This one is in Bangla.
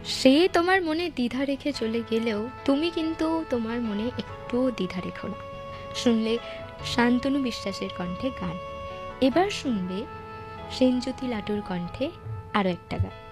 সে তোমার মনে দ্বিধা রেখে চলে গেলেও তুমি কিন্তু তোমার মনে একটুও দ্বিধা রেখো না। শুনলে শান্তনু বিশ্বাসের কণ্ঠে গান। এবার শুনবে সেনজ্যোতি লাটুর কণ্ঠে আরও একটা গান।